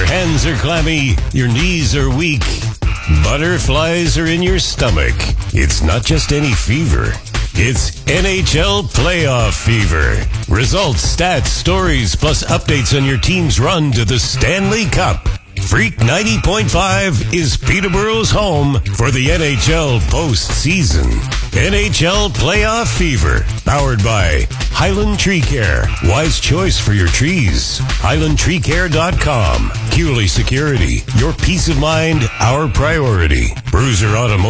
hands are clammy, your knees are weak, butterflies are in your stomach. It's not just any fever. It's NHL playoff fever. Results, stats, stories, plus updates on your team's run to the Stanley Cup. Freak 90.5 is Peterborough's home for the NHL postseason. NHL Playoff Fever, powered by Highland Tree Care. Wise choice for your trees. HighlandTreeCare.com. Cooley Security, your peace of mind, our priority. Bruiser Automotive.